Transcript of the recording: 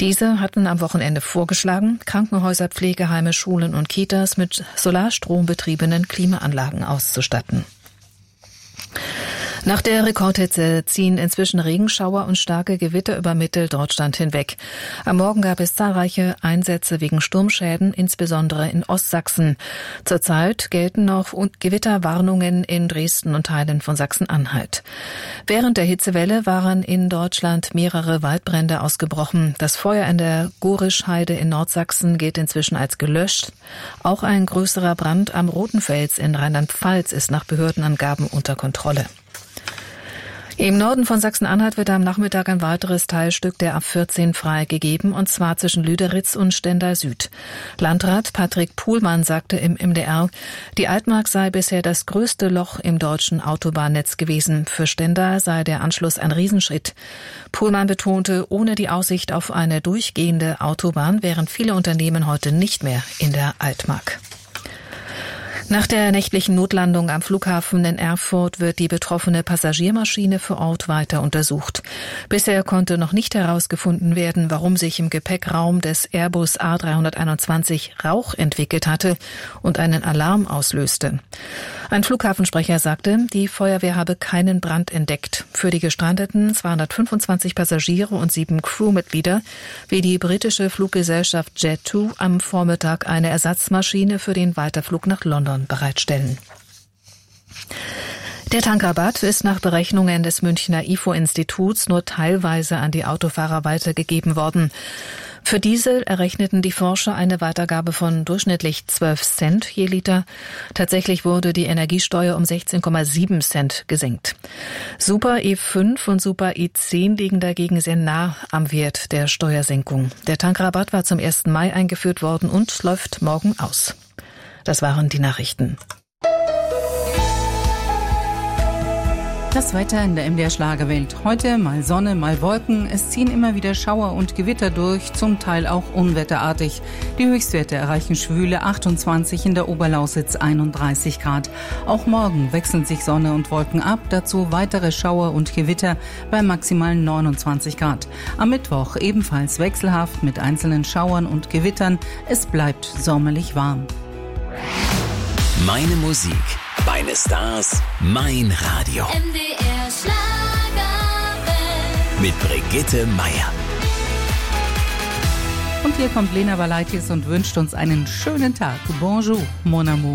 Diese hatten am Wochenende vorgeschlagen, Krankenhäuser, Pflegeheime, Schulen und Kitas mit solarstrombetriebenen Klimaanlagen auszustatten. Nach der Rekordhitze ziehen inzwischen Regenschauer und starke Gewitter über Mitteldeutschland hinweg. Am Morgen gab es zahlreiche Einsätze wegen Sturmschäden, insbesondere in Ostsachsen. Zurzeit gelten noch Gewitterwarnungen in Dresden und Teilen von Sachsen-Anhalt. Während der Hitzewelle waren in Deutschland mehrere Waldbrände ausgebrochen. Das Feuer in der Gorischheide in Nordsachsen gilt inzwischen als gelöscht. Auch ein größerer Brand am Rotenfels in Rheinland-Pfalz ist nach Behördenangaben unter Kontrolle. Im Norden von Sachsen-Anhalt wird am Nachmittag ein weiteres Teilstück der A14 freigegeben, und zwar zwischen Lüderitz und Stendal Süd. Landrat Patrick Pohlmann sagte im MDR, die Altmark sei bisher das größte Loch im deutschen Autobahnnetz gewesen. Für Stendal sei der Anschluss ein Riesenschritt. Pohlmann betonte, ohne die Aussicht auf eine durchgehende Autobahn wären viele Unternehmen heute nicht mehr in der Altmark. Nach der nächtlichen Notlandung am Flughafen in Erfurt wird die betroffene Passagiermaschine vor Ort weiter untersucht. Bisher konnte noch nicht herausgefunden werden, warum sich im Gepäckraum des Airbus A321 Rauch entwickelt hatte und einen Alarm auslöste. Ein Flughafensprecher sagte, die Feuerwehr habe keinen Brand entdeckt. Für die gestrandeten 225 Passagiere und 7 Crewmitglieder will die britische Fluggesellschaft Jet2 am Vormittag eine Ersatzmaschine für den Weiterflug nach London bereitstellen. Der Tankrabatt ist nach Berechnungen des Münchner IFO-Instituts nur teilweise an die Autofahrer weitergegeben worden. Für Diesel errechneten die Forscher eine Weitergabe von durchschnittlich 12 Cent je Liter. Tatsächlich wurde die Energiesteuer um 16,7 Cent gesenkt. Super E5 und Super E10 liegen dagegen sehr nah am Wert der Steuersenkung. Der Tankrabatt war zum 1. Mai eingeführt worden und läuft morgen aus. Das waren die Nachrichten. Das Wetter in der MDR Schlagerwelt. Heute mal Sonne, mal Wolken. Es ziehen immer wieder Schauer und Gewitter durch, zum Teil auch unwetterartig. Die Höchstwerte erreichen schwüle 28, in der Oberlausitz 31 Grad. Auch morgen wechseln sich Sonne und Wolken ab, dazu weitere Schauer und Gewitter bei maximalen 29 Grad. Am Mittwoch ebenfalls wechselhaft mit einzelnen Schauern und Gewittern. Es bleibt sommerlich warm. Meine Musik, meine Stars, mein Radio. MDR Schlagerwelt. Mit Brigitte Meier. Und hier kommt Lena Valaitis und wünscht uns einen schönen Tag. Bonjour, mon amour.